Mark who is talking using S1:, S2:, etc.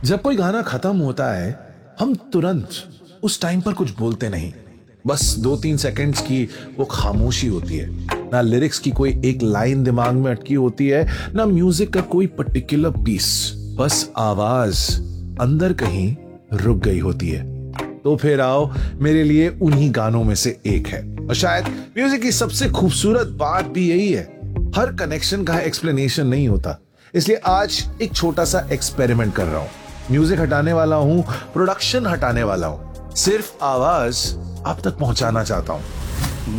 S1: जब कोई गाना खत्म होता है हम तुरंत उस टाइम पर कुछ बोलते नहीं, बस 2-3 सेकंड्स की वो खामोशी होती है। ना लिरिक्स की कोई एक लाइन दिमाग में अटकी होती है, ना म्यूजिक का कोई पर्टिकुलर पीस, बस आवाज अंदर कहीं रुक गई होती है। तो फिर आओ, मेरे लिए उन्हीं गानों में से एक है। और शायद म्यूजिक की सबसे खूबसूरत बात भी यही है, हर कनेक्शन का एक्सप्लेनेशन नहीं होता। इसलिए आज एक छोटा सा एक्सपेरिमेंट कर रहा हूं। म्यूजिक हटाने वाला हूं, प्रोडक्शन हटाने वाला हूं, सिर्फ आवाज आप तक पहुंचाना चाहता हूं।